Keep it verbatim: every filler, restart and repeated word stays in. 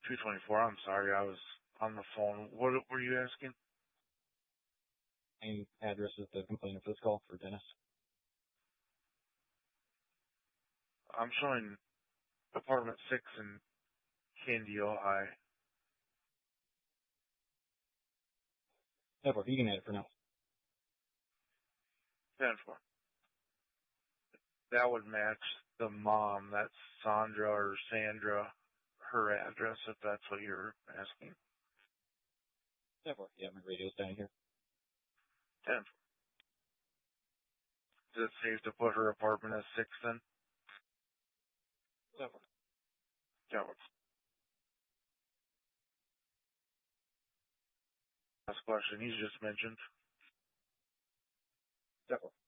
two twenty-four. I'm sorry, I was on the phone. What were you asking? Same address as the complainant for this call for Dennis. I'm showing apartment six in Candy, Ohio. Never, you can add it for now. ten four. That would match the mom. That's Sandra or Sandra, her address, if that's what you're asking. ten four. Yeah, my radio's down here. ten four. Is it safe to put her apartment as six then? ten four. ten four. Last question you just mentioned. ten four.